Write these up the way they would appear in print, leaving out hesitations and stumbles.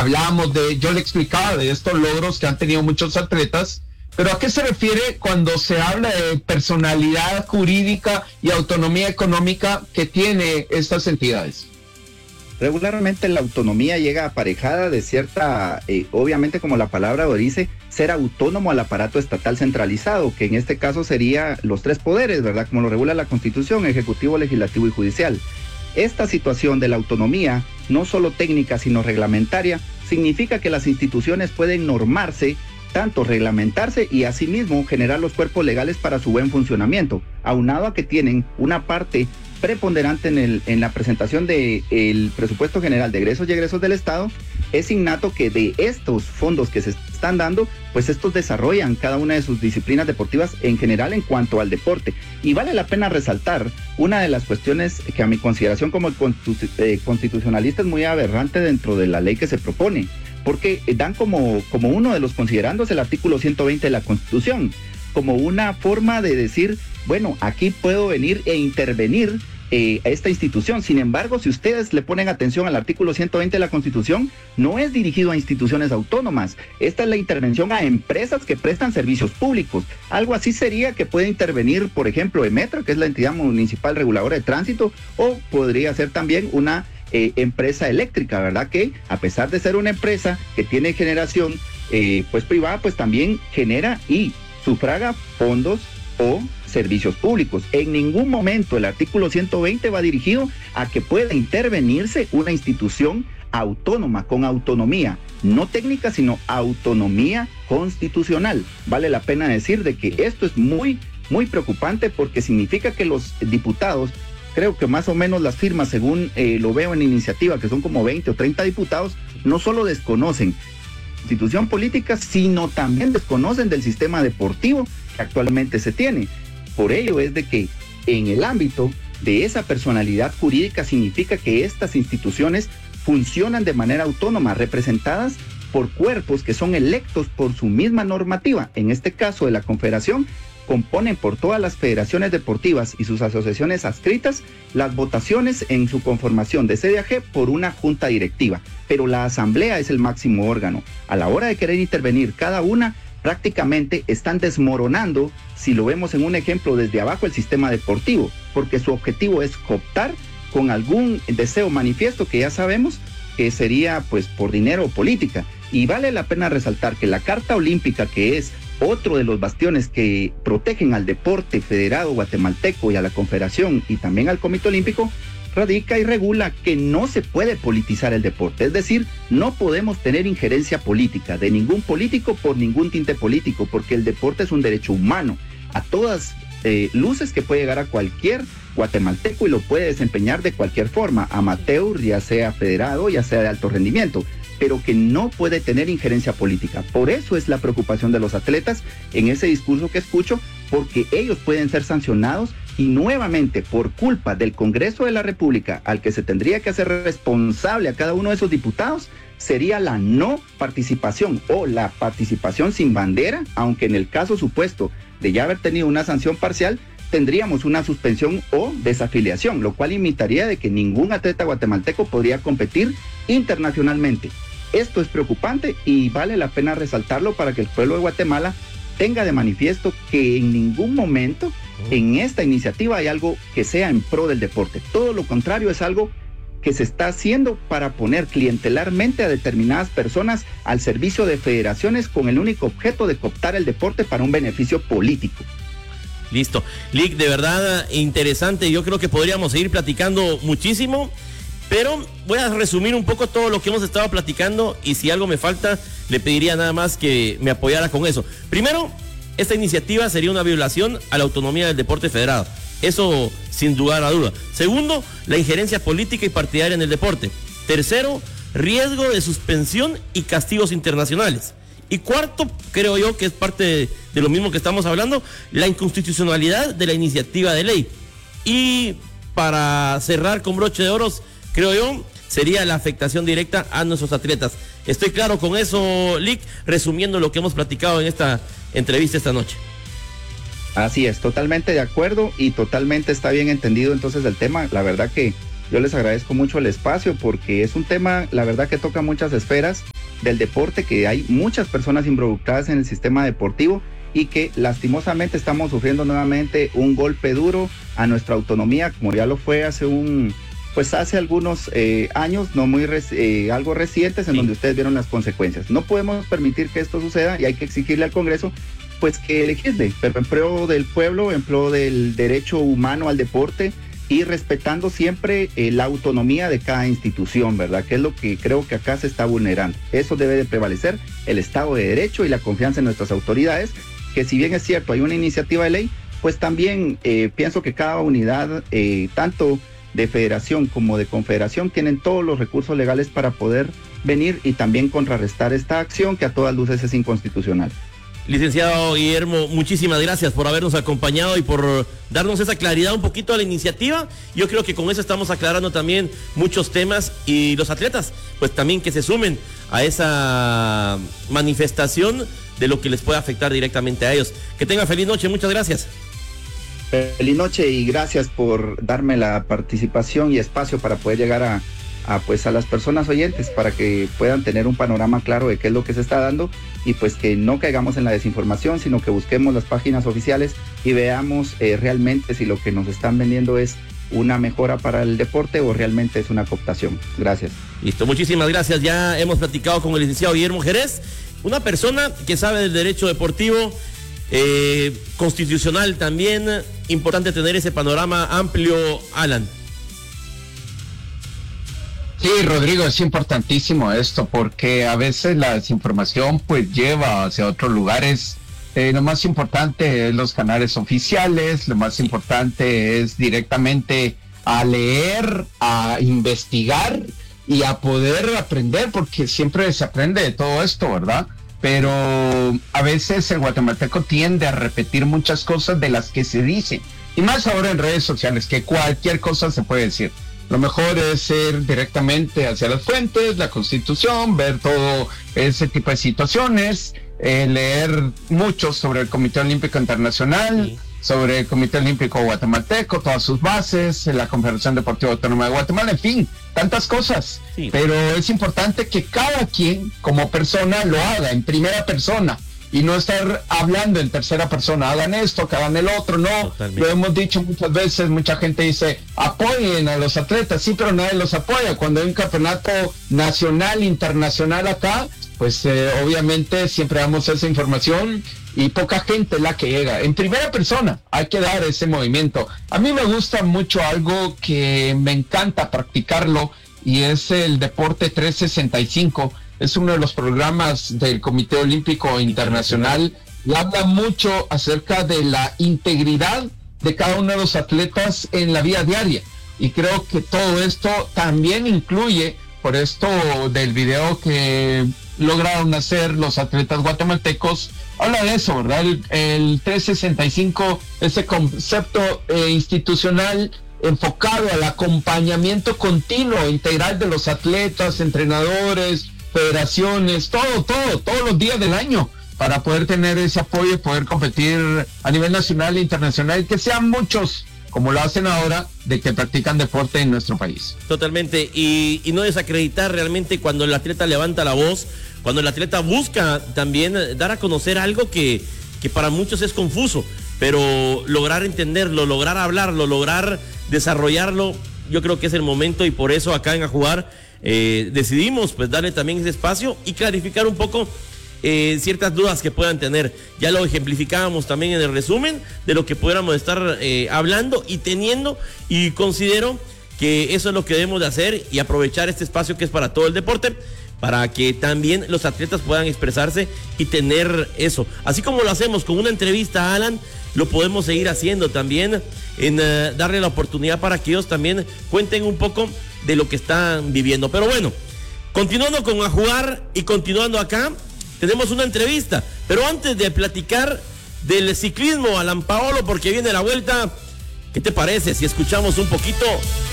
yo le explicaba de estos logros que han tenido muchos atletas, pero ¿a qué se refiere cuando se habla de personalidad jurídica y autonomía económica que tiene estas entidades? Regularmente la autonomía llega aparejada de cierta, obviamente como la palabra lo dice, ser autónomo al aparato estatal centralizado, que en este caso sería los tres poderes, ¿verdad? Como lo regula la Constitución, ejecutivo, legislativo y judicial. Esta situación de la autonomía, no solo técnica sino reglamentaria, significa que las instituciones pueden normarse, tanto reglamentarse y asimismo generar los cuerpos legales para su buen funcionamiento, aunado a que tienen una parte preponderante en la presentación del presupuesto general de egresos y egresos del Estado. Es innato que de estos fondos que se están dando, pues estos desarrollan cada una de sus disciplinas deportivas en general en cuanto al deporte. Y vale la pena resaltar una de las cuestiones que a mi consideración como constitucionalista es muy aberrante dentro de la ley que se propone, porque dan como uno de los considerandos el artículo 120 de la Constitución, como una forma de decir, bueno, aquí puedo venir e intervenir a esta institución. Sin embargo, si ustedes le ponen atención al artículo 120 de la Constitución, no es dirigido a instituciones autónomas. Esta es la intervención a empresas que prestan servicios públicos. Algo así sería que puede intervenir, por ejemplo, EMETRA, que es la entidad municipal reguladora de tránsito, o podría ser también una empresa eléctrica, ¿verdad? Que a pesar de ser una empresa que tiene generación pues privada, pues también genera y sufraga fondos o servicios públicos. En ningún momento el artículo 120 va dirigido a que pueda intervenirse una institución autónoma, con autonomía, no técnica, sino autonomía constitucional. Vale la pena decir de que esto es muy, muy preocupante, porque significa que los diputados, creo que más o menos las firmas, según lo veo en iniciativa, que son como 20 o 30 diputados, no solo desconocen institución política, sino también desconocen del sistema deportivo que actualmente se tiene. Por ello es de que en el ámbito de esa personalidad jurídica significa que estas instituciones funcionan de manera autónoma, representadas por cuerpos que son electos por su misma normativa. En este caso de la Confederación, componen por todas las federaciones deportivas y sus asociaciones adscritas las votaciones en su conformación de CDAG por una junta directiva, pero la asamblea es el máximo órgano. A la hora de querer intervenir cada una, prácticamente están desmoronando, si lo vemos en un ejemplo desde abajo, el sistema deportivo, porque su objetivo es cooptar con algún deseo manifiesto que ya sabemos que sería pues por dinero o política. Y vale la pena resaltar que la Carta Olímpica, que es otro de los bastiones que protegen al deporte federado guatemalteco y a la Confederación y también al Comité Olímpico, radica y regula que no se puede politizar el deporte. Es decir, no podemos tener injerencia política de ningún político por ningún tinte político, porque el deporte es un derecho humano a todas luces que puede llegar a cualquier guatemalteco y lo puede desempeñar de cualquier forma, amateur, ya sea federado, ya sea de alto rendimiento, pero que no puede tener injerencia política. Por eso es la preocupación de los atletas en ese discurso que escucho, porque ellos pueden ser sancionados y nuevamente por culpa del Congreso de la República, al que se tendría que hacer responsable a cada uno de esos diputados, sería la no participación o la participación sin bandera, aunque en el caso supuesto de ya haber tenido una sanción parcial, tendríamos una suspensión o desafiliación, lo cual imitaría de que ningún atleta guatemalteco podría competir internacionalmente. Esto es preocupante y vale la pena resaltarlo para que el pueblo de Guatemala tenga de manifiesto que en ningún momento en esta iniciativa hay algo que sea en pro del deporte. Todo lo contrario, es algo que se está haciendo para poner clientelarmente a determinadas personas al servicio de federaciones con el único objeto de cooptar el deporte para un beneficio político. Listo. Lick, de verdad interesante. Yo creo que podríamos seguir platicando muchísimo, pero voy a resumir un poco todo lo que hemos estado platicando y si algo me falta, le pediría nada más que me apoyara con eso. Primero, esta iniciativa sería una violación a la autonomía del deporte federado. Eso sin lugar a duda. Segundo, la injerencia política y partidaria en el deporte. Tercero, riesgo de suspensión y castigos internacionales. Y cuarto, creo yo que es parte de lo mismo que estamos hablando, la inconstitucionalidad de la iniciativa de ley. Y para cerrar con broche de oros, creo yo, sería la afectación directa a nuestros atletas. Estoy claro con eso, Lick, resumiendo lo que hemos platicado en esta entrevista esta noche. Así es, totalmente de acuerdo y totalmente está bien entendido entonces el tema. La verdad que yo les agradezco mucho el espacio porque es un tema, la verdad que toca muchas esferas del deporte, que hay muchas personas involucradas en el sistema deportivo y que lastimosamente estamos sufriendo nuevamente un golpe duro a nuestra autonomía, como ya lo fue hace algunos años, no muy algo recientes, en donde ustedes vieron las consecuencias. No podemos permitir que esto suceda y hay que exigirle al Congreso pues que legisle, pero en pro del pueblo, en pro del derecho humano al deporte y respetando siempre la autonomía de cada institución, ¿verdad? Que es lo que creo que acá se está vulnerando. Eso debe de prevalecer, el Estado de Derecho y la confianza en nuestras autoridades, que si bien es cierto, hay una iniciativa de ley, pues también pienso que cada unidad, tanto de federación como de confederación, tienen todos los recursos legales para poder venir y también contrarrestar esta acción que a todas luces es inconstitucional. Licenciado Guillermo, muchísimas gracias por habernos acompañado y por darnos esa claridad un poquito a la iniciativa. Yo creo que con eso estamos aclarando también muchos temas y los atletas, pues también que se sumen a esa manifestación de lo que les puede afectar directamente a ellos. Que tengan feliz noche, muchas gracias. Feliz noche y gracias por darme la participación y espacio para poder llegar a las personas oyentes, para que puedan tener un panorama claro de qué es lo que se está dando y pues que no caigamos en la desinformación, sino que busquemos las páginas oficiales y veamos realmente si lo que nos están vendiendo es una mejora para el deporte o realmente es una cooptación. Gracias. Listo, muchísimas gracias. Ya hemos platicado con el licenciado Guillermo Jerez, una persona que sabe del derecho deportivo, constitucional también. Importante tener ese panorama amplio, Alan. Sí, Rodrigo, es importantísimo esto porque a veces la desinformación pues lleva hacia otros lugares. Lo más importante es los canales oficiales, lo más importante es directamente a leer, a investigar y a poder aprender, porque siempre se aprende de todo esto, ¿verdad? Pero a veces el guatemalteco tiende a repetir muchas cosas de las que se dicen, y más ahora en redes sociales, que cualquier cosa se puede decir. Lo mejor es ir directamente hacia las fuentes, la Constitución, ver todo ese tipo de situaciones, leer mucho sobre el Comité Olímpico Internacional, sí, sobre el Comité Olímpico Guatemalteco, todas sus bases, la Confederación Deportiva Autónoma de Guatemala, en fin, tantas cosas. Sí. Pero es importante que cada quien como persona lo haga en primera persona y no estar hablando en tercera persona, hagan esto, que hagan el otro, no. Totalmente. Lo hemos dicho muchas veces, mucha gente dice, apoyen a los atletas, sí, pero nadie los apoya. Cuando hay un campeonato nacional, internacional acá, pues obviamente siempre damos esa información y poca gente es la que llega. En primera persona hay que dar ese movimiento. A mí me gusta mucho algo que me encanta practicarlo y es el Deporte 365. Es uno de los programas del Comité Olímpico Internacional y habla mucho acerca de la integridad de cada uno de los atletas en la vida diaria. Y creo que todo esto también incluye, por esto del video que lograron hacer los atletas guatemaltecos, habla de eso, ¿verdad? El 365, ese concepto institucional enfocado al acompañamiento continuo, integral de los atletas, entrenadores, federaciones, todos los días del año, para poder tener ese apoyo y poder competir a nivel nacional e internacional, y que sean muchos, como lo hacen ahora, de que practican deporte en nuestro país. Totalmente, y no desacreditar realmente cuando el atleta levanta la voz, cuando el atleta busca también dar a conocer algo que para muchos es confuso, pero lograr entenderlo, lograr hablarlo, lograr desarrollarlo, yo creo que es el momento, y por eso acá en A Jugar decidimos pues darle también ese espacio y clarificar un poco ciertas dudas que puedan tener. Ya lo ejemplificábamos también en el resumen de lo que pudiéramos estar hablando y teniendo, y considero que eso es lo que debemos de hacer y aprovechar este espacio que es para todo el deporte, para que también los atletas puedan expresarse y tener eso. Así como lo hacemos con una entrevista a Alan, lo podemos seguir haciendo también en darle la oportunidad para que ellos también cuenten un poco de lo que están viviendo. Pero bueno, continuando con A Jugar y continuando acá, tenemos una entrevista. Pero antes de platicar del ciclismo, Alan Paolo, porque viene la vuelta, ¿qué te parece si escuchamos un poquito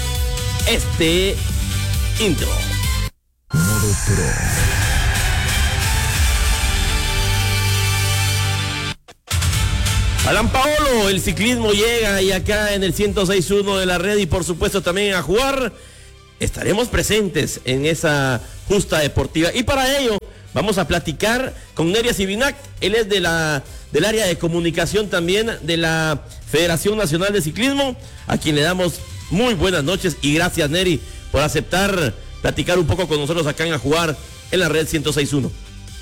este intro? Modo Pro. Alan Paolo, el ciclismo llega, y acá en el 106.1 de la red, y por supuesto también A Jugar, estaremos presentes en esa justa deportiva. Y para ello, Vamos a platicar con Nery Sibinac, él es del área de comunicación también de la Federación Nacional de Ciclismo, a quien le damos muy buenas noches y gracias, Nery, por aceptar platicar un poco con nosotros acá en A Jugar en la red 106.1.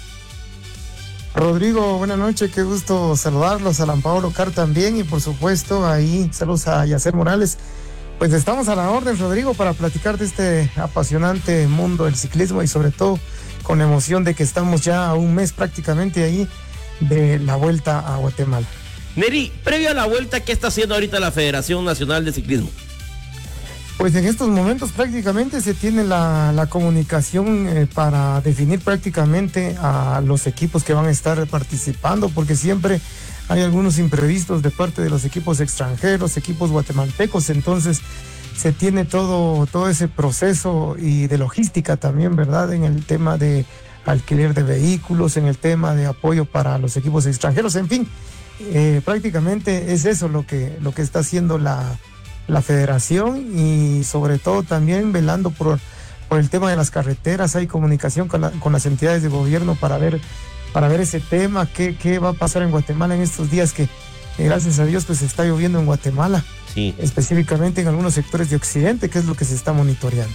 Rodrigo, buenas noches, qué gusto saludarlos, a Alan Paolo Car también, y por supuesto ahí saludos a Yacer Morales. Pues estamos a la orden, Rodrigo, para platicar de este apasionante mundo del ciclismo y sobre todo con emoción de que estamos ya a un mes prácticamente ahí de la Vuelta a Guatemala. Nery, previo a la Vuelta, ¿qué está haciendo ahorita la Federación Nacional de Ciclismo? Pues en estos momentos prácticamente se tiene la comunicación para definir prácticamente a los equipos que van a estar participando, porque siempre hay algunos imprevistos de parte de los equipos extranjeros, equipos guatemaltecos, entonces se tiene todo ese proceso y de logística también, ¿verdad? En el tema de alquiler de vehículos, en el tema de apoyo para los equipos extranjeros, en fin, prácticamente es eso lo que está haciendo la federación, y sobre todo también velando por el tema de las carreteras. Hay comunicación con las entidades de gobierno para ver ese tema, qué va a pasar en Guatemala en estos días que gracias a Dios pues está lloviendo en Guatemala, sí, específicamente en algunos sectores de occidente, que es lo que se está monitoreando.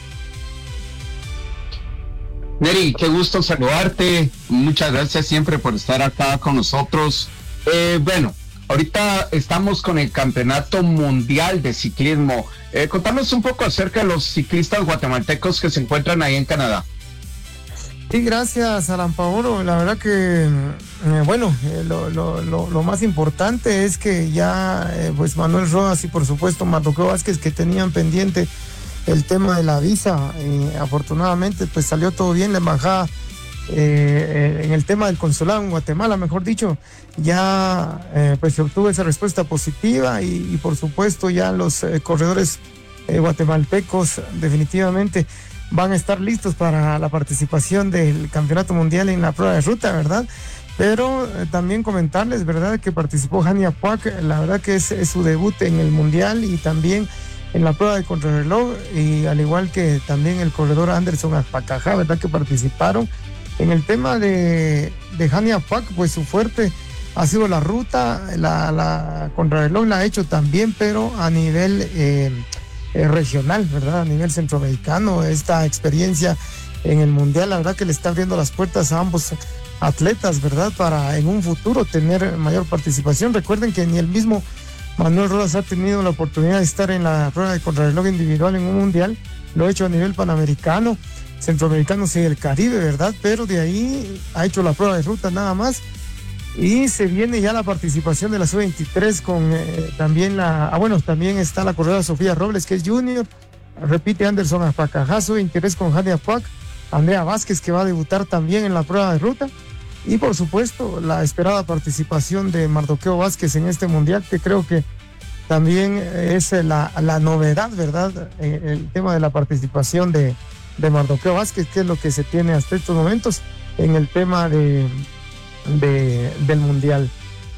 Nery, qué gusto saludarte, muchas gracias siempre por estar acá con nosotros. Bueno, ahorita estamos con el Campeonato Mundial de Ciclismo. Contanos un poco acerca de los ciclistas guatemaltecos que se encuentran ahí en Canadá. Sí, gracias, Alan Paolo. La verdad que, lo más importante es que ya, pues Manuel Rodas y por supuesto Mardoqueo Vázquez, que tenían pendiente el tema de la visa, afortunadamente pues salió todo bien. La embajada, en el tema del consulado en Guatemala, mejor dicho, ya pues se obtuvo esa respuesta positiva y por supuesto ya los corredores guatemaltecos definitivamente van a estar listos para la participación del Campeonato Mundial en la prueba de ruta, ¿verdad? Pero también comentarles, ¿verdad?, que participó Hania Puac, la verdad que es su debut en el Mundial y también en la prueba de contrarreloj, y al igual que también el corredor Anderson Azpacajá, ¿verdad?, que participaron. En el tema de Hania Puac, pues su fuerte ha sido la ruta, la contrarreloj la ha hecho también, pero a nivel regional, ¿verdad?, a nivel centroamericano. Esta experiencia en el Mundial, la verdad que le está abriendo las puertas a ambos atletas, ¿verdad?, para en un futuro tener mayor participación. Recuerden que ni el mismo Manuel Rodas ha tenido la oportunidad de estar en la prueba de contrarreloj individual en un Mundial, lo ha hecho a nivel panamericano, centroamericano y el Caribe, ¿verdad?, pero de ahí ha hecho la prueba de ruta nada más. Y se viene ya la participación de la sub-23 con también también está la corredora Sofía Robles, que es junior, repite Anderson Azpacajá, sub-23 con Hania Puac, Andrea Vázquez, que va a debutar también en la prueba de ruta, y por supuesto la esperada participación de Mardoqueo Vázquez en este Mundial, que creo que también es la novedad, ¿verdad?, el tema de la participación de Mardoqueo Vázquez, que es lo que se tiene hasta estos momentos en el tema del Mundial.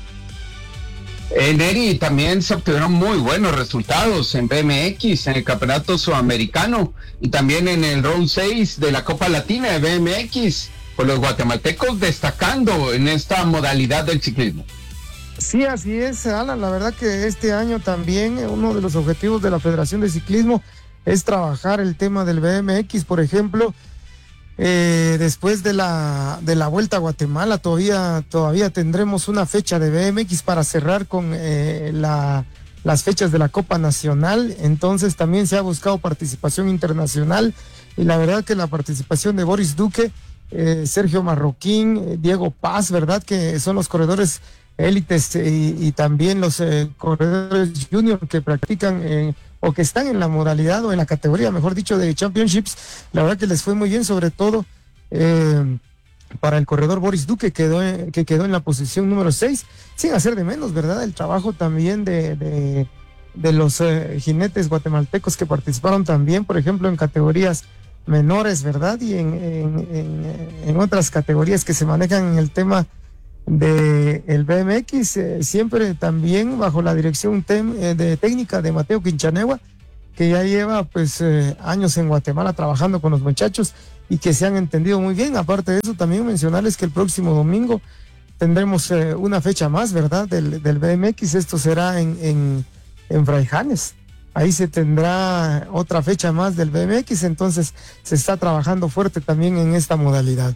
Nery, también se obtuvieron muy buenos resultados en BMX, en el Campeonato Sudamericano y también en el Round 6 de la Copa Latina de BMX, con los guatemaltecos destacando en esta modalidad del ciclismo. Sí, así es, Alan. La verdad que este año también uno de los objetivos de la Federación de Ciclismo es trabajar el tema del BMX, por ejemplo. Después de la Vuelta a Guatemala todavía tendremos una fecha de BMX para cerrar con las fechas de la Copa Nacional. Entonces también se ha buscado participación internacional, y la verdad que la participación de Boris Duque, Sergio Marroquín, Diego Paz, verdad que son los corredores élites, y también los corredores junior que practican o que están en la modalidad o en la categoría, mejor dicho, de Championships. La verdad que les fue muy bien, sobre todo para el corredor Boris Duque, que quedó en la posición número 6, sin hacer de menos, ¿verdad?, el trabajo también de los jinetes guatemaltecos que participaron también, por ejemplo, en categorías menores, ¿verdad?, y en otras categorías que se manejan en el tema del BMX, siempre también bajo la dirección de técnica de Mateo Quinchanegua, que ya lleva pues años en Guatemala trabajando con los muchachos y que se han entendido muy bien. Aparte de eso, también mencionarles que el próximo domingo tendremos una fecha más, ¿verdad? Del BMX. Esto será en Fraijanes. Ahí se tendrá otra fecha más del BMX, entonces se está trabajando fuerte también en esta modalidad.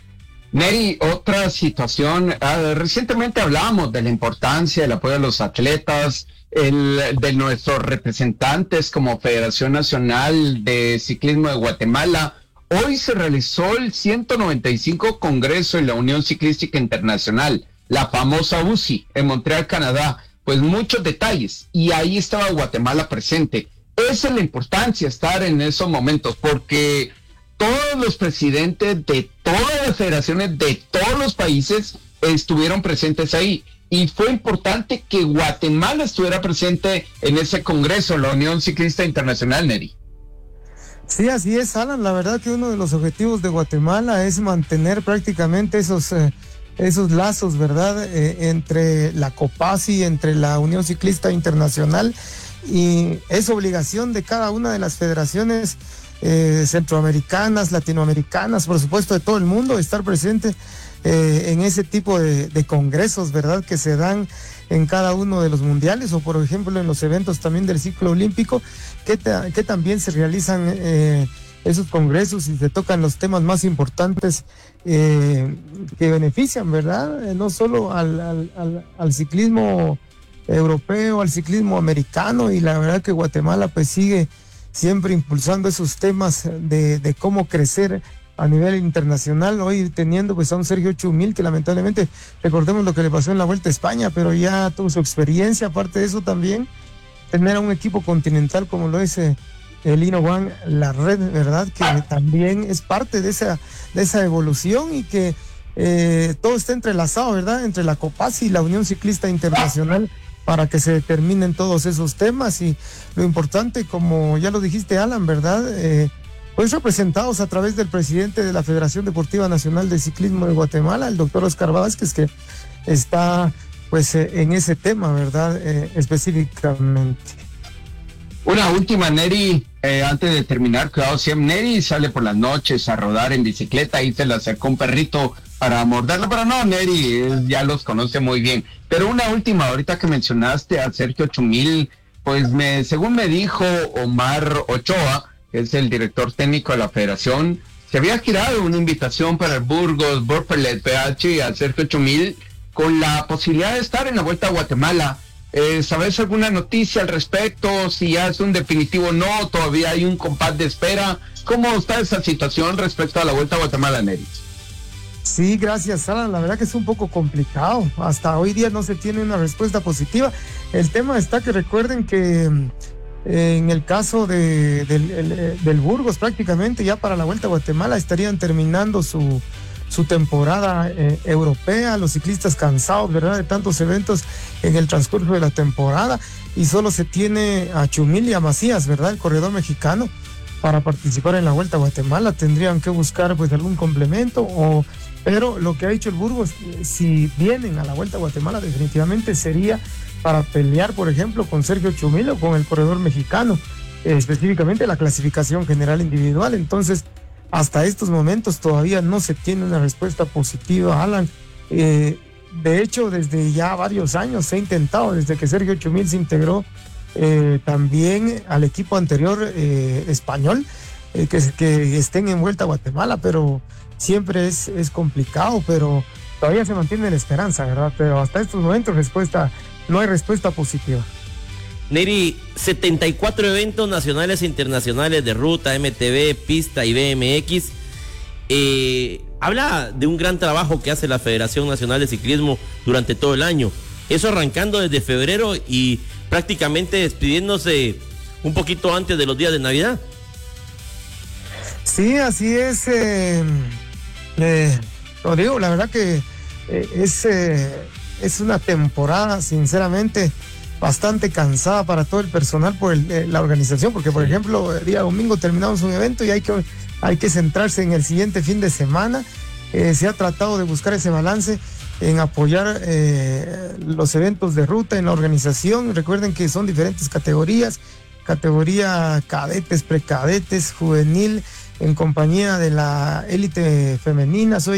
Neri, otra situación, recientemente hablábamos de la importancia del apoyo a los atletas, de nuestros representantes como Federación Nacional de Ciclismo de Guatemala. Hoy se realizó el 195 Congreso de la Unión Ciclística Internacional, la famosa UCI, en Montreal, Canadá. Pues muchos detalles, y ahí estaba Guatemala presente. Esa es la importancia, estar en esos momentos, porque todos los presidentes de todas las federaciones de todos los países estuvieron presentes ahí, y fue importante que Guatemala estuviera presente en ese congreso, la Unión Ciclista Internacional, Neri. Sí, así es, Alan. La verdad que uno de los objetivos de Guatemala es mantener prácticamente esos lazos, ¿verdad? Entre la COPACI, entre la Unión Ciclista Internacional, y es obligación de cada una de las federaciones centroamericanas, latinoamericanas, por supuesto de todo el mundo, estar presente en ese tipo de congresos, ¿verdad? Que se dan en cada uno de los mundiales, o por ejemplo en los eventos también del ciclo olímpico, que también se realizan esos congresos y se tocan los temas más importantes que benefician, ¿verdad? No solo al ciclismo europeo, al ciclismo americano, y la verdad que Guatemala pues sigue siempre impulsando esos temas de cómo crecer a nivel internacional. Hoy teniendo pues a un Sergio Chumil, que lamentablemente recordemos lo que le pasó en la Vuelta a España, pero ya tuvo su experiencia. Aparte de eso, también tener a un equipo continental como lo es el Ino One, la red, ¿verdad? Que también es parte de esa evolución, y que todo está entrelazado, ¿verdad? Entre la COPACI y la Unión Ciclista Internacional, para que se determinen todos esos temas. Y lo importante, como ya lo dijiste, Alan, ¿verdad? Pues representados a través del presidente de la Federación Deportiva Nacional de Ciclismo de Guatemala, el doctor Oscar Vázquez, que está pues en ese tema, ¿verdad? Específicamente. Una última, Neri, antes de terminar, cuidado, si Neri sale por las noches a rodar en bicicleta, y se le acercó un perrito para morderlo, pero no, Neri ya los conoce muy bien. Pero una última, ahorita que mencionaste a Sergio Chumil, pues según me dijo Omar Ochoa, que es el director técnico de la federación, se había girado una invitación para el Burgos, Borpelet, PH, a Sergio Chumil, con la posibilidad de estar en la Vuelta a Guatemala. ¿Sabes alguna noticia al respecto? Si ya es un definitivo no, todavía hay un compás de espera. ¿Cómo está esa situación respecto a la Vuelta a Guatemala, Neri? Sí, gracias, Alan. La verdad que es un poco complicado. Hasta hoy día no se tiene una respuesta positiva. El tema está que recuerden que en el caso del Burgos, prácticamente ya para la Vuelta a Guatemala estarían terminando su temporada europea, los ciclistas cansados, ¿verdad?, de tantos eventos en el transcurso de la temporada, y solo se tiene a Chumil y a Macías, ¿verdad?, el corredor mexicano, para participar en la Vuelta a Guatemala. Tendrían que buscar pues algún complemento, pero lo que ha dicho el Burgos, si vienen a la Vuelta a Guatemala, definitivamente sería para pelear, por ejemplo, con Sergio Chumil o con el corredor mexicano, específicamente la clasificación general individual. Entonces, hasta estos momentos todavía no se tiene una respuesta positiva, Alan. De hecho, desde ya varios años se ha intentado, desde que Sergio Chumil se integró también al equipo anterior español, que estén en Vuelta a Guatemala, pero siempre es complicado, pero todavía se mantiene la esperanza, ¿verdad? Pero hasta estos momentos no hay respuesta positiva. Neri, 74 eventos nacionales e internacionales de ruta, MTB, pista y BMX. Habla de un gran trabajo que hace la Federación Nacional de Ciclismo durante todo el año. Eso arrancando desde febrero y prácticamente despidiéndose un poquito antes de los días de Navidad. Sí, así es. Lo digo, la verdad que es una temporada, sinceramente, bastante cansada para todo el personal por la organización, porque por ejemplo el día domingo terminamos un evento y hay que centrarse en el siguiente fin de semana. Se ha tratado de buscar ese balance en apoyar los eventos de ruta en la organización. Recuerden que son diferentes categoría cadetes, precadetes, juvenil, en compañía de la élite femenina. Soy